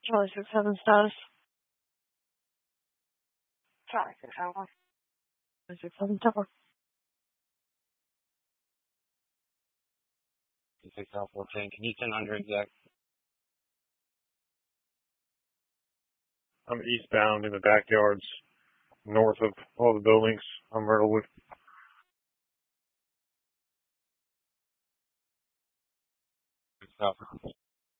Charlie 67 status. Charlie 67. Charlie 67 tower. 6 Alpha 10. Can you send under exact? I'm eastbound in the backyards, north of all the buildings on Myrtlewood. 6 Alpha